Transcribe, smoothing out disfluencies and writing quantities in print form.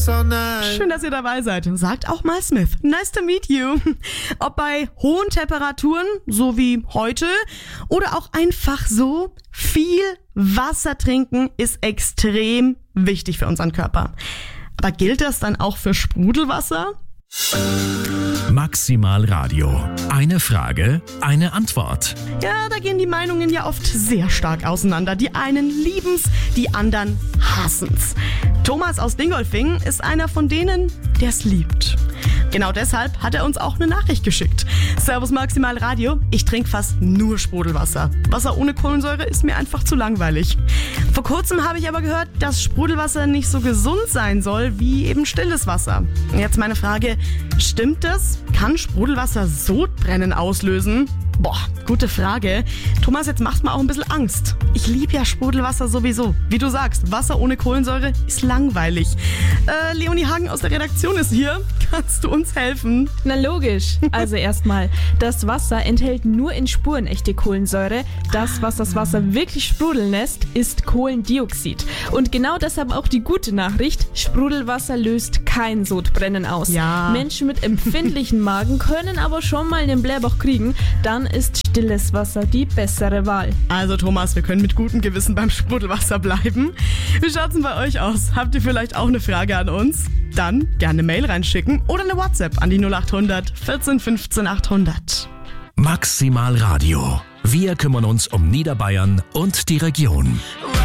all night. Schön, dass ihr dabei seid. Sagt auch mal Smith. Nice to meet you. Ob bei hohen Temperaturen, so wie heute, oder auch einfach so, viel Wasser trinken ist extrem wichtig für unseren Körper. Aber gilt das dann auch für Sprudelwasser? Maximal Radio. Eine Frage, eine Antwort. Ja, da gehen die Meinungen ja oft sehr stark auseinander. Die einen lieben's, die anderen hassen's. Thomas aus Dingolfing ist einer von denen, der's liebt. Genau deshalb hat er uns auch eine Nachricht geschickt. Servus Maximal Radio, ich trinke fast nur Sprudelwasser. Wasser ohne Kohlensäure ist mir einfach zu langweilig. Vor kurzem habe ich aber gehört, dass Sprudelwasser nicht so gesund sein soll wie eben stilles Wasser. Jetzt meine Frage, stimmt das? Kann Sprudelwasser Sodbrennen auslösen? Boah, gute Frage. Thomas, jetzt macht's mir auch ein bisschen Angst. Ich liebe ja Sprudelwasser sowieso. Wie du sagst, Wasser ohne Kohlensäure ist langweilig. Leonie Hagen aus der Redaktion ist hier. Kannst du uns helfen? Na logisch. Also erstmal, das Wasser enthält nur in Spuren echte Kohlensäure. Das, was das Wasser wirklich sprudeln lässt, ist Kohlendioxid. Und genau deshalb auch die gute Nachricht, Sprudelwasser löst kein Sodbrennen aus. Ja. Menschen mit empfindlichen Magen können aber schon mal den Blähbauch kriegen. Dann ist stilles Wasser die bessere Wahl. Also Thomas, wir können mit gutem Gewissen beim Sprudelwasser bleiben. Wie schaut's denn bei euch aus? Habt ihr vielleicht auch eine Frage an uns? Dann gerne eine Mail reinschicken oder eine WhatsApp an die 0800 14 15 800. Maximal Radio. Wir kümmern uns um Niederbayern und die Region.